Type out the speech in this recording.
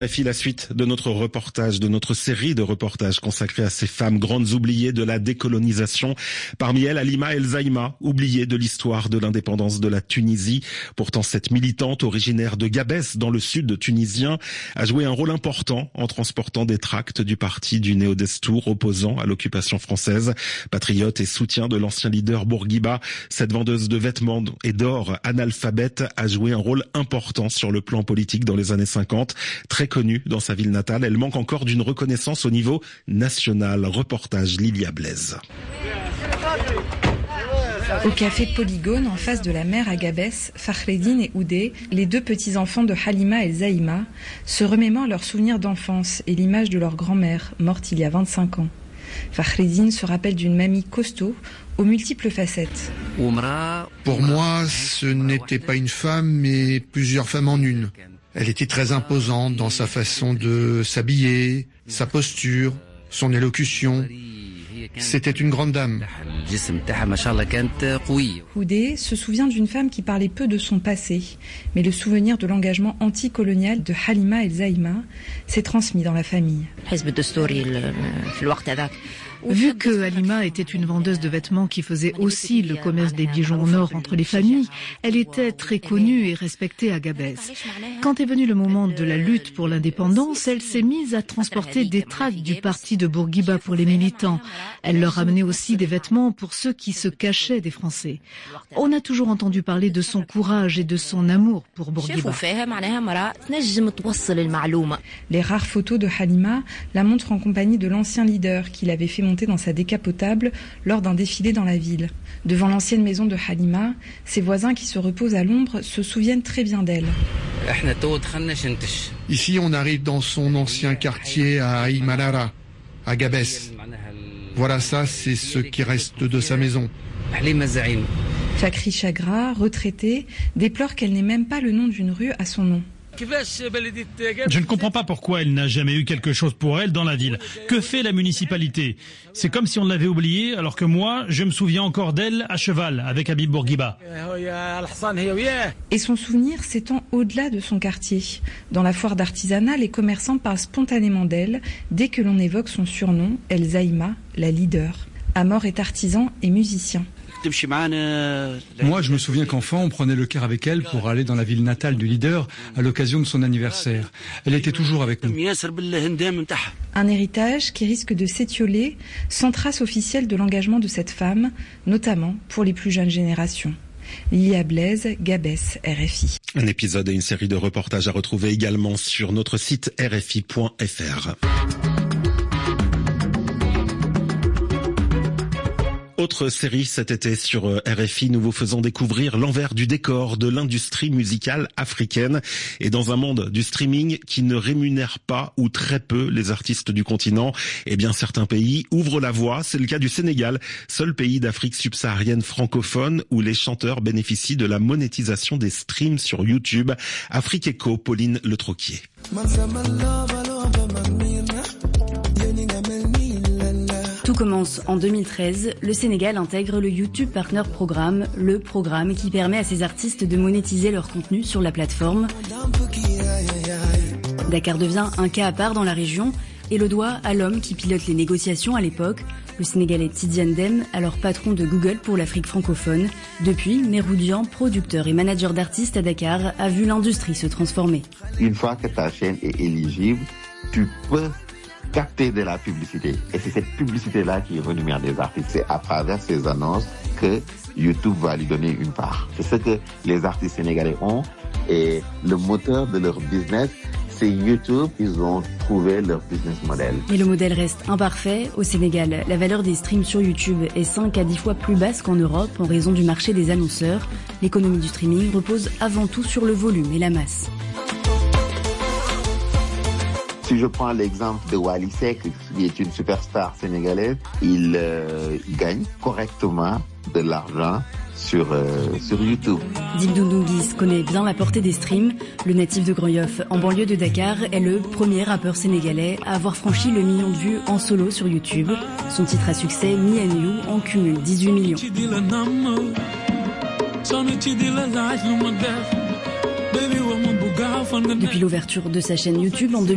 La suite de notre reportage, de notre série de reportages consacrés à ces femmes grandes oubliées de la décolonisation. Parmi elles, Halima El Zaïma, oubliée de l'histoire de l'indépendance de la Tunisie. Pourtant, cette militante originaire de Gabès, dans le sud tunisien, a joué un rôle important en transportant des tracts du parti du Néo-Destour opposant à l'occupation française. Patriote et soutien de l'ancien leader Bourguiba, cette vendeuse de vêtements et d'or analphabète a joué un rôle important sur le plan politique dans les années 50. Très connue dans sa ville natale, elle manque encore d'une reconnaissance au niveau national. Reportage Lilia Blaise. Au café Polygone, en face de la mer à Gabès, Fakhreddine et Oudé, les deux petits-enfants de Halima El Zaïma, se remémorent leurs souvenirs d'enfance et l'image de leur grand-mère, morte il y a 25 ans. Fakhreddine se rappelle d'une mamie costaud, aux multiples facettes. Pour moi, ce n'était pas une femme, mais plusieurs femmes en une. Elle était très imposante dans sa façon de s'habiller, sa posture, son élocution. C'était une grande dame. Oudé se souvient d'une femme qui parlait peu de son passé, mais le souvenir de l'engagement anticolonial de Halima El Zaïma s'est transmis dans la famille. Vu que Halima était une vendeuse de vêtements qui faisait aussi le commerce des bijoux en or entre les familles, elle était très connue et respectée à Gabès. Quand est venu le moment de la lutte pour l'indépendance, elle s'est mise à transporter des tracts du parti de Bourguiba pour les militants. Elle leur amenait aussi des vêtements pour ceux qui se cachaient des Français. On a toujours entendu parler de son courage et de son amour pour Bourguiba. Les rares photos de Halima la montrent en compagnie de l'ancien leader qui l'avait fait monter dans sa décapotable lors d'un défilé dans la ville. Devant l'ancienne maison de Halima, ses voisins qui se reposent à l'ombre se souviennent très bien d'elle. Ici, on arrive dans son ancien quartier à Imalara, à Gabès. Voilà, ça, c'est ce qui reste de sa maison. Fakri Chagra, retraitée, déplore qu'elle n'ait même pas le nom d'une rue à son nom. Je ne comprends pas pourquoi elle n'a jamais eu quelque chose pour elle dans la ville. Que fait la municipalité? C'est comme si on l'avait oubliée, alors que moi, je me souviens encore d'elle à cheval, avec Habib Bourguiba. Et son souvenir s'étend au-delà de son quartier. Dans la foire d'artisanat, les commerçants parlent spontanément d'elle dès que l'on évoque son surnom, El Zaïma, la leader. Amor est artisan et musicien. Moi, je me souviens qu'enfant, on prenait le car avec elle pour aller dans la ville natale du leader à l'occasion de son anniversaire. Elle était toujours avec nous. Un héritage qui risque de s'étioler sans trace officielle de l'engagement de cette femme, notamment pour les plus jeunes générations. Lilia Blaise, Gabès, RFI. Un épisode et une série de reportages à retrouver également sur notre site rfi.fr. Autre série cet été sur RFI, nous vous faisons découvrir l'envers du décor de l'industrie musicale africaine. Et dans un monde du streaming qui ne rémunère pas ou très peu les artistes du continent, eh bien certains pays ouvrent la voie. C'est le cas du Sénégal, seul pays d'Afrique subsaharienne francophone où les chanteurs bénéficient de la monétisation des streams sur YouTube. Afrique Echo, Pauline Le Troquier. Tout commence en 2013. Le Sénégal intègre le YouTube Partner Programme, le programme qui permet à ses artistes de monétiser leur contenu sur la plateforme. Dakar devient un cas à part dans la région et le doigt à l'homme qui pilote les négociations à l'époque, le Sénégalais Tidiane Dème, alors patron de Google pour l'Afrique francophone. Depuis, Meroudian, producteur et manager d'artistes à Dakar, a vu l'industrie se transformer. Une fois que ta chaîne est éligible, tu peux capter de la publicité. Et c'est cette publicité-là qui rémunère des artistes. C'est à travers ces annonces que YouTube va lui donner une part. C'est ce que les artistes sénégalais ont. Et le moteur de leur business, c'est YouTube. Ils ont trouvé leur business model. Mais le modèle reste imparfait. Au Sénégal, la valeur des streams sur YouTube est 5 à 10 fois plus basse qu'en Europe en raison du marché des annonceurs. L'économie du streaming repose avant tout sur le volume et la masse. Si je prends l'exemple de Wally Seck, qui est une superstar sénégalaise, il gagne correctement de l'argent sur YouTube. Dip Doundou Guiss connaît bien la portée des streams. Le natif de Grand Yoff, en banlieue de Dakar, est le premier rappeur sénégalais à avoir franchi le million de vues en solo sur YouTube. Son titre à succès, Me and You, en cumule 18 millions. Depuis l'ouverture de sa chaîne YouTube en